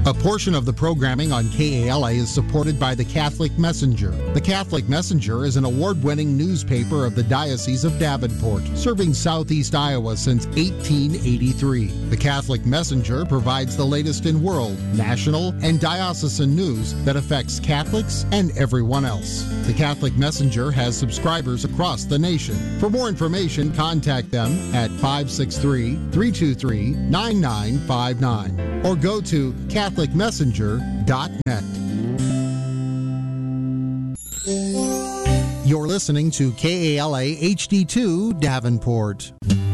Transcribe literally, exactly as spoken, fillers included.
A portion of the programming on K A L A is supported by the Catholic Messenger. The Catholic Messenger is an award-winning newspaper of the Diocese of Davenport, serving southeast Iowa since eighteen eighty-three. The Catholic Messenger provides the latest in world, national, and diocesan news that affects Catholics and everyone else. The Catholic Messenger has subscribers across the nation. For more information, contact them at five six three, three two three, nine nine five nine or go to catholic messenger dot net. You're listening to K A L A H D two Davenport.